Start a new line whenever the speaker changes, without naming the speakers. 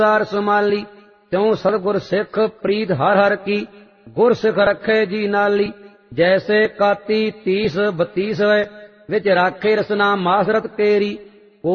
सार सुमाली, त्यों सतगुर सिख प्रीत हर हर की, गुर सिख रखे जी नाली। जैसे काती 30 32 है, विच राखे रसना मासरत केरी,